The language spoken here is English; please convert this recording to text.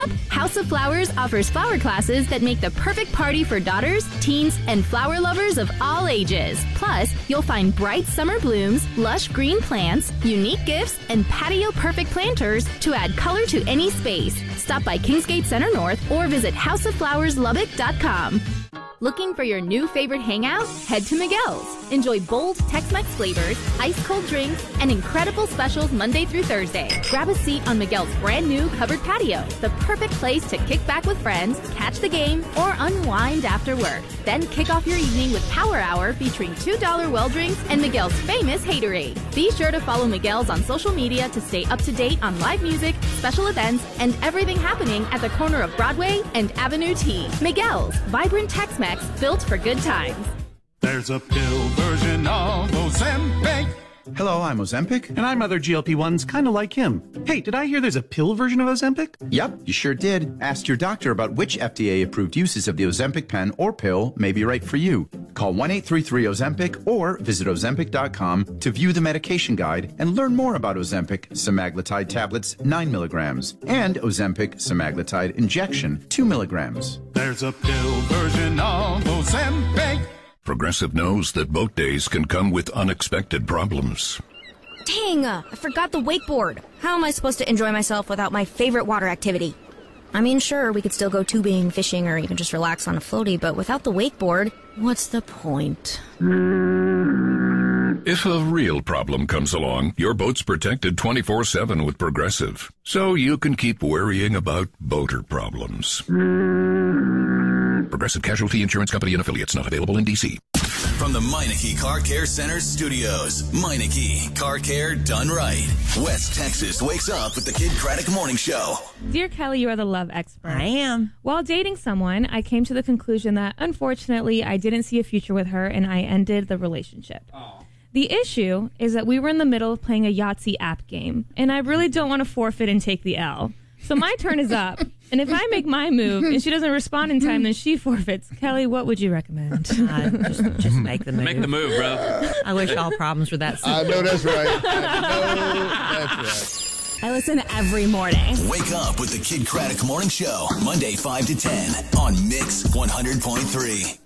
House of Flowers offers flower classes that make the perfect party for daughters, teens, and flower lovers of all ages. Plus, you'll find bright summer blooms, lush green plants, unique gifts, and patio-perfect planters to add color to any space. Stop by Kingsgate Center North or visit houseoflowerslubbock.com. Looking for your new favorite hangout? Head to Miguel's. Enjoy bold Tex-Mex flavors, ice-cold drinks, and incredible specials Monday through Thursday. Grab a seat on Miguel's brand new covered patio, the perfect place to kick back with friends, catch the game, or unwind after work. Then kick off your evening with Power Hour featuring $2 well drinks and Miguel's famous haterade. Be sure to follow Miguel's on social media to stay up to date on live music, special events, and everything happening at the corner of Broadway and Avenue T. Miguel's, vibrant Tex-Mex built for good times. There's a pill version of Ozempic. Hello, I'm Ozempic. And I'm other GLP-1s kind of like him. Hey, did I hear there's a pill version of Ozempic? Yep, you sure did. Ask your doctor about which FDA-approved uses of the Ozempic pen or pill may be right for you. Call 1-833-OZEMPIC or visit Ozempic.com to view the medication guide and learn more about Ozempic semaglutide tablets 9 milligrams and Ozempic semaglutide injection 2 milligrams. There's a pill version of Ozempic. Progressive knows that boat days can come with unexpected problems. Dang, I forgot the wakeboard. How am I supposed to enjoy myself without my favorite water activity? I mean, sure, we could still go tubing, fishing, or even just relax on a floaty, but without the wakeboard, what's the point? If a real problem comes along, your boat's protected 24/7 with Progressive, so you can keep worrying about boater problems. Progressive Casualty Insurance Company and Affiliates, not available in D.C. From the Meineke Car Care Center studios, Meineke Car Care done right. West Texas wakes up with the Kid Craddock Morning Show. Dear Kelly, you are the love expert. I am. While dating someone, I came to the conclusion that, unfortunately, I didn't see a future with her and I ended the relationship. Oh. The issue is that we were in the middle of playing a Yahtzee app game, and I really don't want to forfeit and take the L. So my turn is up, and if I make my move and she doesn't respond in time, then she forfeits. Kelly, what would you recommend? Just make the move. Make the move, bro. I wish all problems were that simple. I know that's right. That's right. I listen every morning. Wake up with the Kid Craddock Morning Show, Monday 5 to 10 on Mix 100.3.